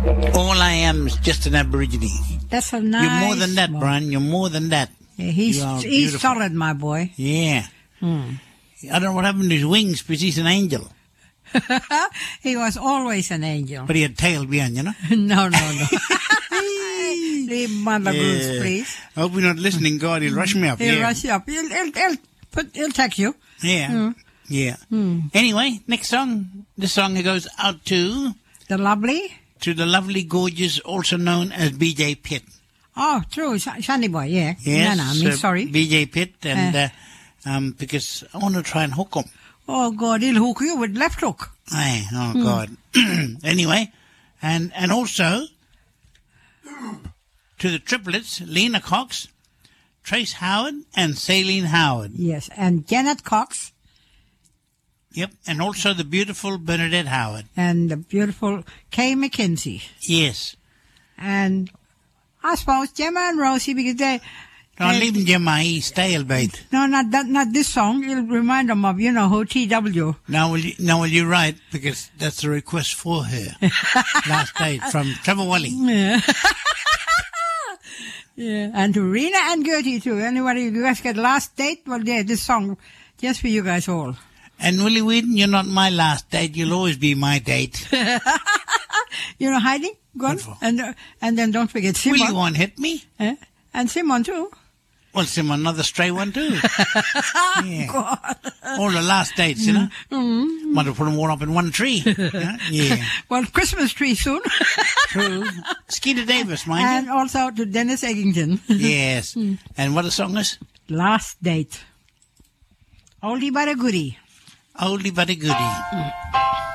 All I am is just an Aborigine. That's a nice. You're more than that, boy. Brian. You're more than that. Yeah, You he's are solid, my boy. Yeah. I don't know what happened to his wings, because he's an angel. He was always an angel. But he had tail behind, you know? No. Leave Mother Goose, please. I hope you're not listening, God. He'll rush me up. He'll Yeah. rush you up. He'll text you. Yeah. Yeah. Anyway, next song. This song goes out to The lovely. the lovely, gorgeous, also known as BJ Pitt. Oh, true. Sunny boy, yeah. Yes. No, sorry. BJ Pitt, and because I want to try and hook him. Oh, God, he'll hook you with left hook. Aye, oh, God. Anyway, and also to the triplets, Lena Cox, Trace Howard, and Celine Howard. Yes, and Janet Cox. Yep, and also the beautiful Bernadette Howard. And the beautiful Kay McKenzie. Yes. And I suppose Gemma and Rosie, because they... Don't leave him, Gemma, he's stalemate. No, not this song. It'll remind them of, who TW. Now will you write, because that's a request for her. Last date from Trevor Wally. Yeah. Yeah. And to Rena and Gertie, too. Anybody, you guys get last date? Well, yeah, this song, just for you guys all. And Willie Whedon, you're not my last date. You'll always be my date. Hiding? Go on. And then don't forget Simon. Willie won't hit me. And Simon, too. Well, Simon, another stray one, too. Yeah. All the last dates, you know. Might have put them all up in one tree. Yeah. Well, Christmas tree soon. True. Skeeter Davis, mind And also to Dennis Eggington. Yes. And what the song is? Last Date. Oldie but a goodie. Oldie but a goodie.